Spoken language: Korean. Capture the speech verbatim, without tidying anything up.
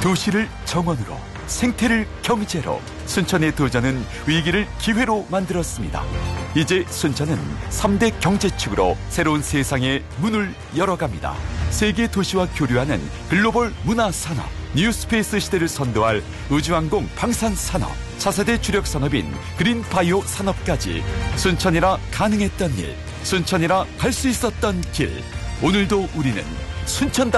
도시를 정원으로, 생태를 경제로, 순천의 도전은 위기를 기회로 만들었습니다. 이제 순천은 삼 대 경제축으로 새로운 세상의 문을 열어갑니다. 세계 도시와 교류하는 글로벌 문화산업, 뉴스페이스 시대를 선도할 우주항공 방산산업, 차세대 주력 산업인 그린바이오 산업까지 순천이라 가능했던 일, 순천이라 갈 수 있었던 길. 오늘도 우리는 순천답